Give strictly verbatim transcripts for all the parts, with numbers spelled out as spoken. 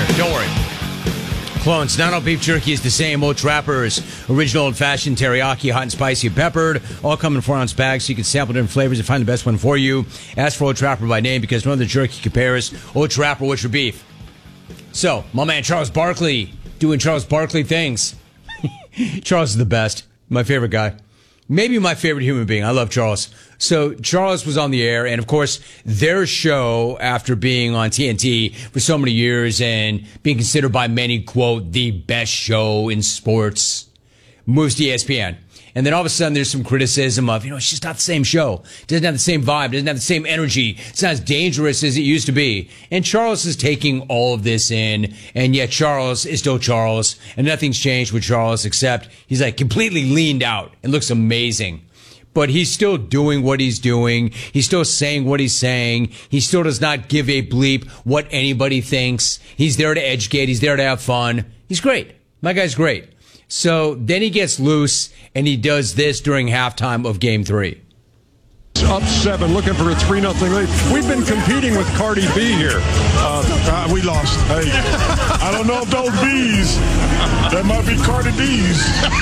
Don't worry. Clones, not all beef jerky is the same. Old Trappers, original old-fashioned teriyaki, hot and spicy, peppered, all come in four-ounce bags so you can sample different flavors and find the best one for you. Ask for Old Trapper by name because no other jerky compares. Old Trapper, what's your beef? So, my man Charles Barkley doing Charles Barkley things. Charles is the best. My favorite guy. Maybe my favorite human being. I love Charles. So Charles was on the air, and of course, their show, after being on T N T for so many years and being considered by many, quote, the best show in sports, moves to E S P N. And then all of a sudden, there's some criticism of, you know, it's just not the same show. It doesn't have the same vibe. It doesn't have the same energy. It's not as dangerous as it used to be. And Charles is taking all of this in, and yet Charles is still Charles, and nothing's changed with Charles except he's like completely leaned out and looks amazing. But he's still doing what he's doing. He's still saying what he's saying. He still does not give a bleep what anybody thinks. He's there to educate. He's there to have fun. He's great. My guy's great. So then he gets loose, and he does this during halftime of game three. Up seven, looking for a three nothing lead. We've been competing with Cardi B here. Uh, uh, we lost. Hey, I don't know if those B's, that might be Cardi B's.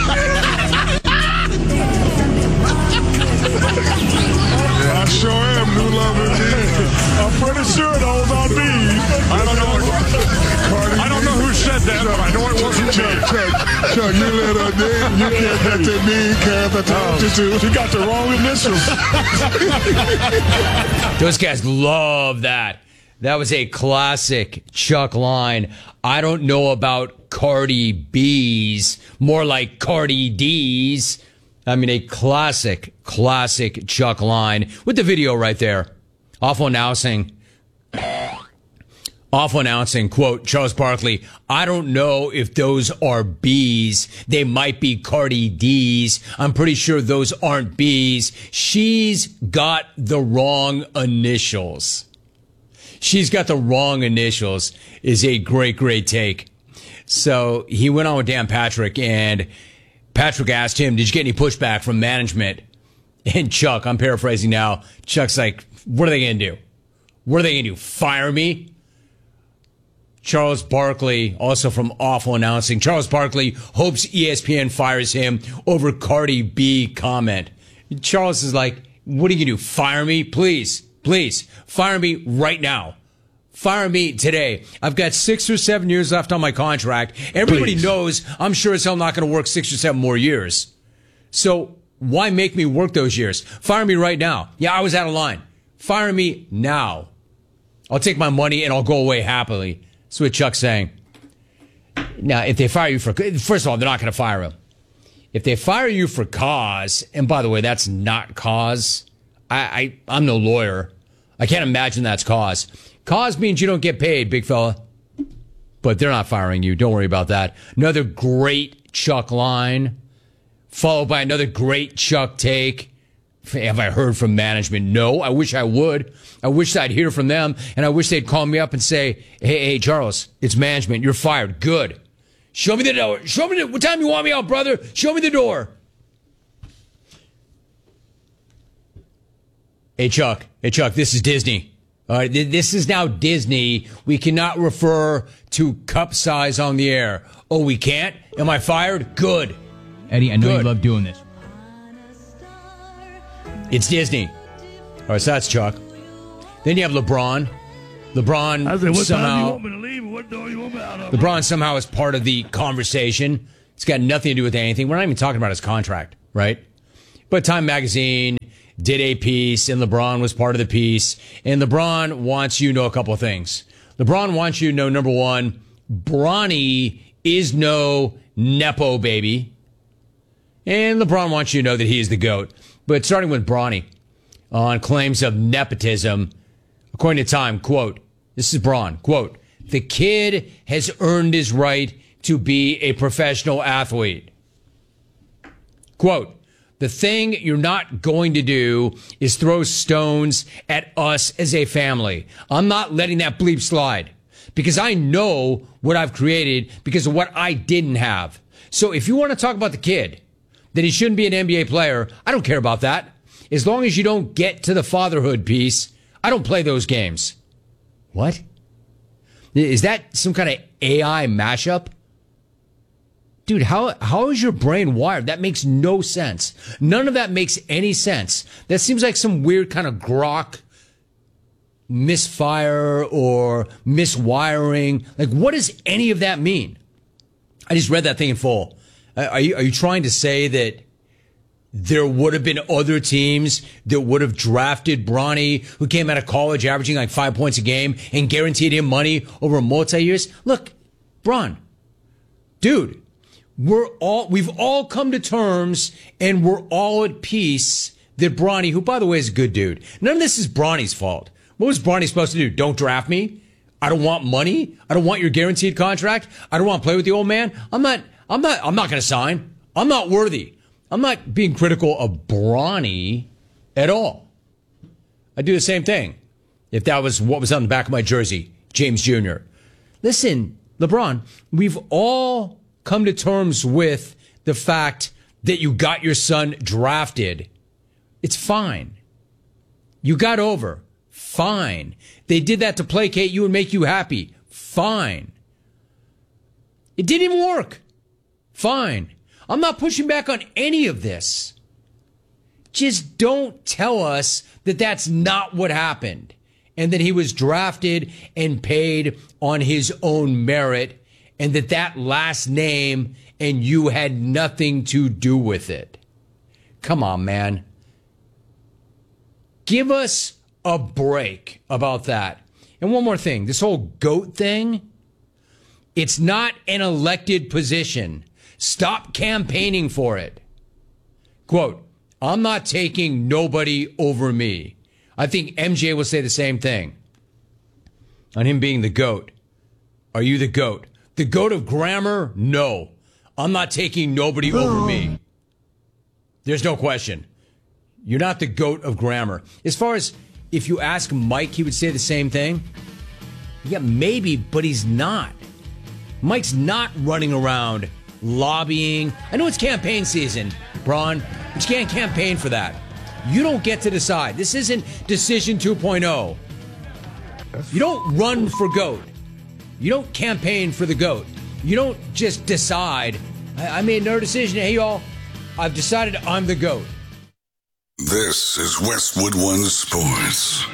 I sure am. New love indeed. I'm pretty sure those are B's. I don't know. Cardi I don't know who said that, but I know it wasn't Chuck. Chuck, Chuck, you little nigga. You can't get to me, cause I told you to. You got the wrong initials. Those guys love that. That was a classic Chuck line. I don't know about Cardi B's, more like Cardi D's. I mean, a classic, classic Chuck line with the video right there. Awful announcing. Awful announcing, quote, Charles Barkley, I don't know if those are B's. They might be Cardi D's. I'm pretty sure those aren't B's. She's got the wrong initials. She's got the wrong initials is a great, great take. So he went on with Dan Patrick, and Patrick asked him, did you get any pushback from management? And Chuck, I'm paraphrasing now, Chuck's like, what are they going to do? What are they going to do? Fire me? Charles Barkley, also from Awful Announcing, Charles Barkley hopes E S P N fires him over Cardi B comment. Charles is like, what are you going to do? Fire me? Please, please, fire me right now. Fire me today. I've got six or seven years left on my contract. Everybody Please. knows I'm sure as hell not going to work six or seven more years. So why make me work those years? Fire me right now. Yeah, I was out of line. Fire me now. I'll take my money and I'll go away happily. That's what Chuck's saying. Now, if they fire you for, first of all, they're not going to fire him. If they fire you for cause, and by the way, that's not cause. I, I I'm no lawyer. I can't imagine that's cause. Cause means you don't get paid, big fella. But they're not firing you. Don't worry about that. Another great Chuck line, followed by another great Chuck take. Have I heard from management? No. I wish I would. I wish I'd hear from them, and I wish they'd call me up and say, hey, hey, Charles, it's management. You're fired. Good. Show me the door. Show me the, what time you want me out, brother? Show me the door. Hey, Chuck. Hey, Chuck, this is Disney. All right, this is now Disney. We cannot refer to cup size on the air. Oh, we can't? Am I fired? Good. Eddie, I know Good. you love doing this. It's Disney. All right, so that's Chuck. Then you have LeBron. LeBron I said, what somehow. time you want me to leave? What door you want me out of? LeBron somehow is part of the conversation. It's got nothing to do with anything. We're not even talking about his contract, right? But Time Magazine did a piece, and LeBron was part of the piece. And LeBron wants you to know a couple of things. LeBron wants you to know, number one, Bronny is no Nepo baby. And LeBron wants you to know that he is the GOAT. But starting with Bronny on claims of nepotism, according to Time, quote, this is Bron, quote, the kid has earned his right to be a professional athlete. Quote, the thing you're not going to do is throw stones at us as a family. I'm not letting that bleep slide because I know what I've created because of what I didn't have. So if you want to talk about the kid, that he shouldn't be an N B A player, I don't care about that. As long as you don't get to the fatherhood piece, I don't play those games. What? Is that some kind of A I mashup? Dude, how how is your brain wired? That makes no sense. None of that makes any sense. That seems like some weird kind of grok misfire or miswiring. Like, what does any of that mean? I just read that thing in full. Are you, are you trying to say that there would have been other teams that would have drafted Bronny, who came out of college averaging like five points a game, and guaranteed him money over multi-years? Look, Bron, dude, we're all, we've all come to terms and we're all at peace that Bronny, who by the way is a good dude, none of this is Bronny's fault. What was Bronny supposed to do? Don't draft me? I don't want money. I don't want your guaranteed contract. I don't want to play with the old man. I'm not, I'm not, I'm not going to sign. I'm not worthy. I'm not being critical of Bronny at all. I do the same thing. If that was what was on the back of my jersey, James Junior Listen, LeBron, we've all come to terms with the fact that you got your son drafted. It's fine. You got over. Fine. They did that to placate you and make you happy. Fine. It didn't even work. Fine. I'm not pushing back on any of this. Just don't tell us that that's not what happened and that he was drafted and paid on his own merit and that that last name and you had nothing to do with it. Come on, man. Give us a break about that. And one more thing, this whole GOAT thing, it's not an elected position. Stop campaigning for it. Quote, I'm not taking nobody over me. I think M J will say the same thing on him being the GOAT. Are you the GOAT? The GOAT of grammar? No. I'm not taking nobody over me. There's no question. You're not the GOAT of grammar. As far as if you ask Mike, he would say the same thing. Yeah, maybe, but he's not. Mike's not running around lobbying. I know it's campaign season, Bron, but you can't campaign for that. You don't get to decide. This isn't Decision two point oh. You don't run for GOAT. You don't campaign for the GOAT. You don't just decide, I, I made no decision. Hey, y'all, I've decided I'm the GOAT. This is Westwood One Sports.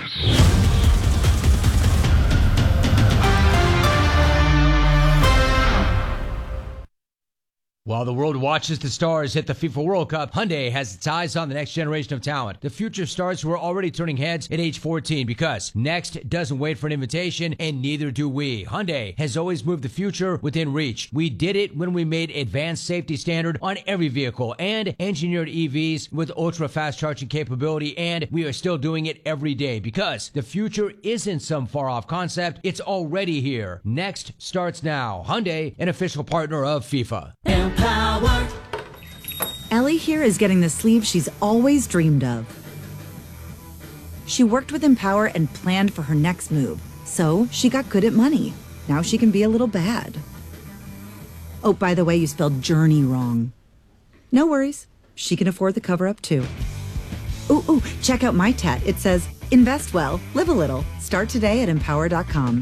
While the world watches the stars hit the FIFA World Cup, Hyundai has its eyes on the next generation of talent. The future stars who are already turning heads at age fourteen because next doesn't wait for an invitation and neither do we. Hyundai has always moved the future within reach. We did it when we made advanced safety standard on every vehicle and engineered E Vs with ultra-fast charging capability, and we are still doing it every day because the future isn't some far-off concept. It's already here. Next starts now. Hyundai, an official partner of FIFA. Power. Ellie here is getting the sleeve she's always dreamed of. She worked with Empower and planned for her next move, so she got good at money. Now she can be a little bad. Oh, by the way, you spelled journey wrong. No worries, she can afford the cover-up too. Ooh, ooh, check out my tat. It says, invest well, live a little. Start today at empower dot com.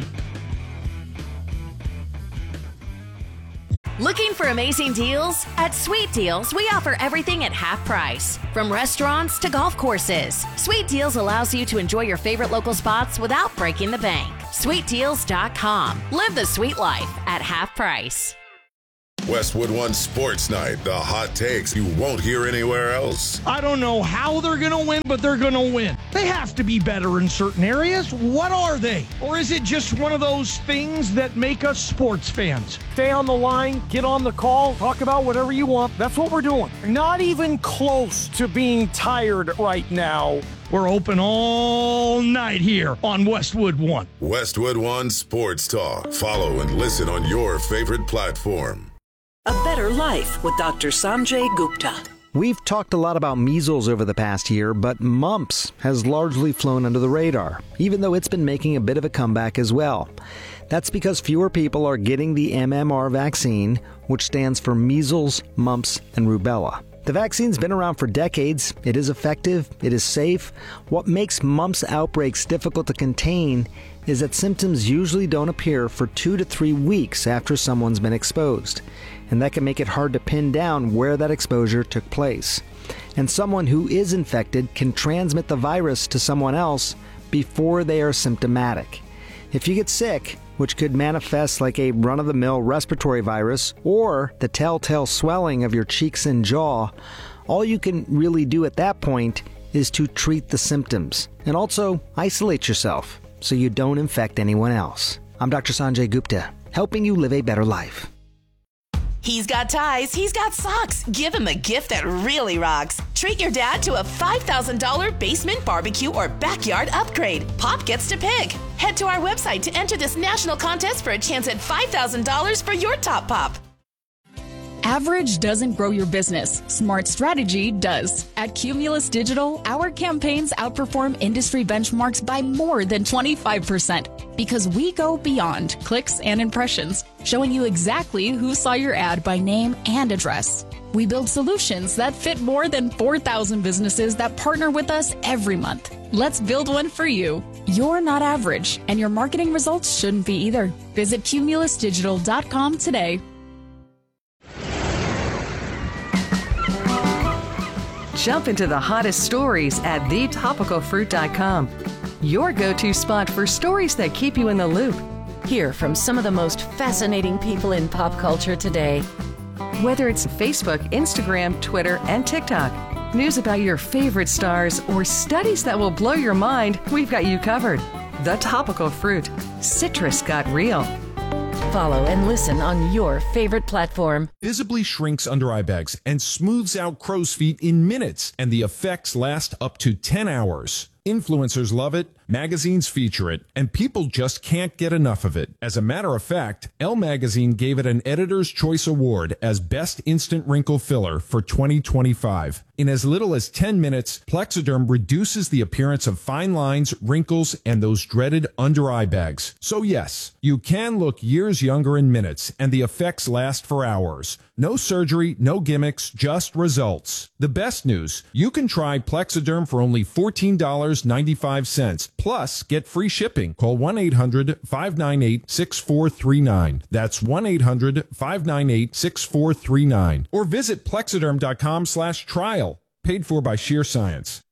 Looking for amazing deals? At Sweet Deals, we offer everything at half price. From restaurants to golf courses, Sweet Deals allows you to enjoy your favorite local spots without breaking the bank. sweet deals dot com. Live the sweet life at half price. Westwood One Sports Night, the hot takes you won't hear anywhere else. I don't know how they're going to win, but they're going to win. They have to be better in certain areas. What are they? Or is it just one of those things that make us sports fans? Stay on the line, get on the call, talk about whatever you want. That's what we're doing. Not even close to being tired right now. We're open all night here on Westwood One. Westwood One Sports Talk. Follow and listen on your favorite platform. A Better Life with Doctor Sanjay Gupta. We've talked a lot about measles over the past year, but mumps has largely flown under the radar, even though it's been making a bit of a comeback as well. That's because fewer people are getting the M M R vaccine, which stands for measles, mumps, and rubella. The vaccine's been around for decades. It is effective. It is safe. What makes mumps outbreaks difficult to contain is that symptoms usually don't appear for two to three weeks after someone's been exposed. And that can make it hard to pin down where that exposure took place. And someone who is infected can transmit the virus to someone else before they are symptomatic. If you get sick, which could manifest like a run-of-the-mill respiratory virus or the telltale swelling of your cheeks and jaw, all you can really do at that point is to treat the symptoms and also isolate yourself so you don't infect anyone else. I'm Doctor Sanjay Gupta, helping you live a better life. He's got ties, he's got socks. Give him a gift that really rocks. Treat your dad to a five thousand dollars basement barbecue or backyard upgrade. Pop gets to pick. Head to our website to enter this national contest for a chance at five thousand dollars for your top pop. Average doesn't grow your business. Smart strategy does. At Cumulus Digital, our campaigns outperform industry benchmarks by more than twenty-five percent because we go beyond clicks and impressions, showing you exactly who saw your ad by name and address. We build solutions that fit more than four thousand businesses that partner with us every month. Let's build one for you. You're not average, and your marketing results shouldn't be either. Visit cumulus digital dot com today. Jump into the hottest stories at the topical fruit dot com. Your go-to spot for stories that keep you in the loop. Hear from some of the most fascinating people in pop culture today. Whether it's Facebook, Instagram, Twitter, and TikTok, news about your favorite stars, or studies that will blow your mind, we've got you covered. The Topical Fruit. Citrus got real. Follow and listen on your favorite platform. Visibly shrinks under eye bags and smooths out crow's feet in minutes, and the effects last up to ten hours. Influencers love it, magazines feature it, and people just can't get enough of it. As a matter of fact, Elle Magazine gave it an Editor's Choice Award as Best Instant Wrinkle Filler for twenty twenty-five. In as little as ten minutes, Plexiderm reduces the appearance of fine lines, wrinkles, and those dreaded under-eye bags. So yes, you can look years younger in minutes, and the effects last for hours. No surgery, no gimmicks, just results. The best news, you can try Plexiderm for only fourteen dollars and ninety-five cents. Plus, get free shipping. Call one eight hundred, five nine eight, six four three nine. That's one eight hundred, five nine eight, six four three nine. Or visit plexiderm dot com slash trial. Paid for by Sheer Science.